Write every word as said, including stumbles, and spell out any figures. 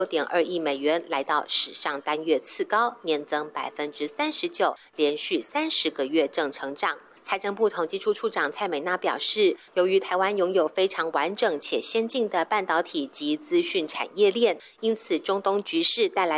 六点二亿美元，来到史上单月次高，年增百分之三十九，连续三十个月正成长。财政部统计处处长蔡美娜表示，由于台湾拥有非常完整且先进的半导体及资讯产业链，因此中东局势带来